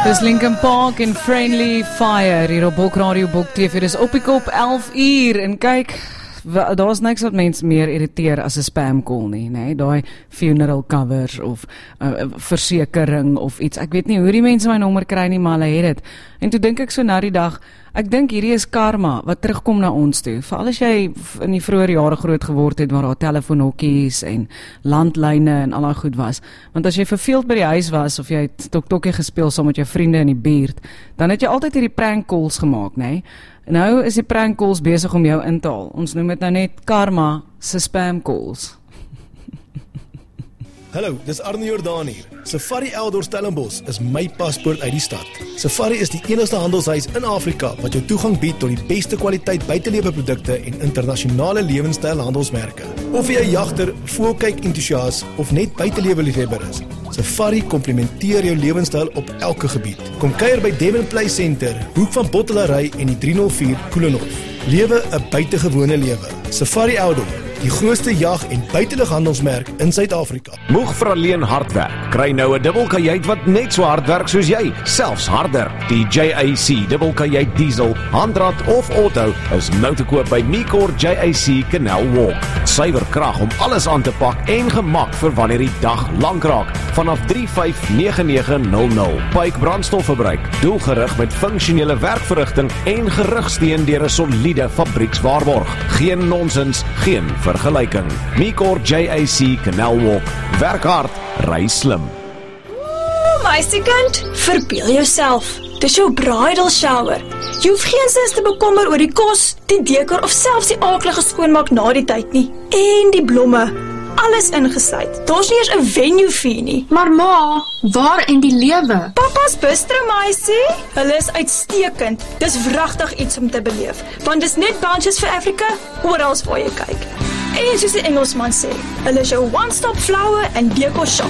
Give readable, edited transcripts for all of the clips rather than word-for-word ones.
Dis Linkin Park en Friendly Fire hier op Bok Radio Bok TV. Dis op die kop 11 uur en kyk, daar's niks wat mense meer irriteer as 'n spam call nie, nee, daai funeral covers of versekering of iets. Ek weet nie hoe die mense my nommer kry nie, maar hulle het dit. En toe dink ek so na die dag, ek dink hierdie is karma wat terugkom na ons toe. Veral as jy in die vroeë jare groot geword het waar daar telefoonhokkies en landlyne en al daai goed was. Want as jy verveeld by die huis was of jy het tok-tokkie gespeel saam met jou vriende in die buurt, dan het jy altyd hierdie prank calls gemaak, nee. Nou is die prank calls besig om jou in te haal. Ons noem dit nou net karma se spam calls. Hallo, dis Arne Jordaan hier. Safari Eldor Stellenbosch is my paspoort uit die stad. Safari is die enigste handelshuis in Afrika wat jou toegang bied tot die beste kwaliteit buiteleweprodukte en internasionale lewenstyl handelsmerke. Of jy 'n jagter, voelkyk entoesias of net buiteleweliefhebber is, Safari komplementeer jou lewenstyl op elke gebied. Kom kuier by Devon Play Center, hoek van Bottelary en die 304 Koelenhof. Lewe 'n buitengewone lewe. Safari Eldor, die grootste jag- en buitelughandelsmerk in Suid-Afrika. Moeg vir alleen hard werk. Kry nou 'n dubbelkajuit wat net so hard werk soos jy, selfs harder. Die JAC dubbelkajuit diesel, handrat of auto is nou te koop by Micor JAC Canal Walk. Suiwer krag om alles aan te pak en gemak vir wanneer die dag lank raak. Vanaf 359900. Pyke brandstofverbruik, doelgerig met funksionele werkverrigting en gerugsteun deur 'n soliede fabriekswaarborg. Geen nonsens, geen vergelyking. Micor JAC Canal Walk. Werk hard, ry slim. Meisiekind, verbeel jouself. Dis jou bridal shower. Jy hoef geen sins te bekommer oor die kos, die dekor of selfs die aaklige skoonmaak na die tyd nie. En die blomme. Alles ingesluit. Daar's nie eers 'n venue fee nie. Maar ma, waar in die lewe? Papa's bistro, meisie. Hulle is uitstekend. Dis wragtig iets om te beleef. Want dis net Bunches for Africa, oral waar jy kyk. En soos die Engelsman sê, hulle is jou one-stop flower and decor shop.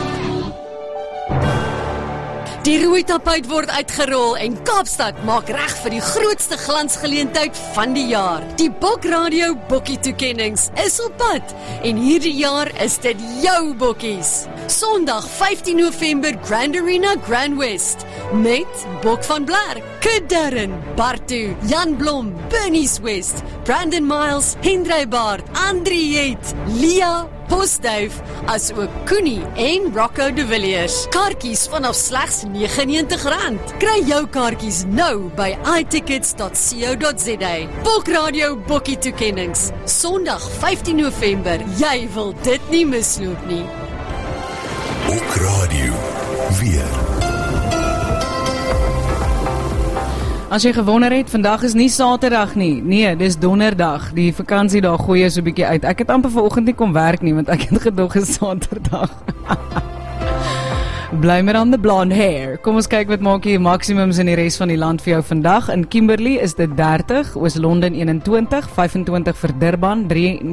Die rooi tapuit word uitgerol en Kaapstad maak reg vir die grootste glansgeleentheid van die jaar. Die Bok Radio Bokkie toekennings is op pad en hierdie jaar is dit jou bokkies. Sondag 15 November Grand Arena Grand West met Bok van Blair, Kudarren, Bartu, Jan Blom, Bernice West, Brandon Miles, Hendrey Baard, Andriet, Lia Postduif, as ook Koenie en Rocco de Villiers. Kaartjies vanaf slegs R99. Kry jou kaartjies nou by itickets.co.za. Bok Radio Bokkie toekennings. Sondag 15 November. Jy wil dit nie misloop nie. Bok Radio, weer. As jy gewonder het, vandag is nie Saterdag nie. Nee, dis Donderdag. Die vakansiedag gooi jy so 'n bietjie uit. Ek het amper vanoggend nie kom werk nie, want ek het gedog is Saterdag. Bly met aan the blonde hair. Kom ons kyk wat maak hier maksimums in die res van die land vir jou vandag. In Kimberley is dit 30, Oos-London 21, 25 vir Durban,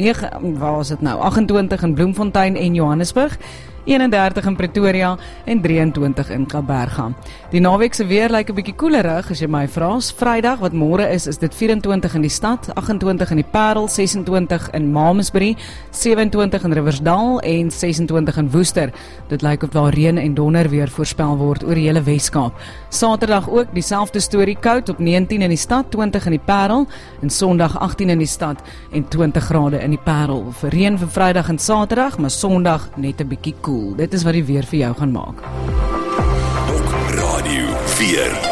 28 in Bloemfontein en Johannesburg, 31 in Pretoria en 23 in Kaapberga. Die naweek se weer lyk 'n bietjie koelerig as jy my vra. Vrydag wat môre is dit 24 in die stad, 28 in die Parel, 26 in Malmesbury, 27 in Riversdal en 26 in Woester. Dit lyk of daar reën en donder weer voorspel word oor die hele Weskaap. Saterdag ook dieselfde storie, koud op 19 in die stad, 20 in die Parel en Sondag 18 in die stad en 20 grade in die Parel. Vir reën vir Vrydag en Saterdag, maar Sondag net 'n bietjie koel. Dit is wat die weer vir jou gaan maak. Bok Radio 4.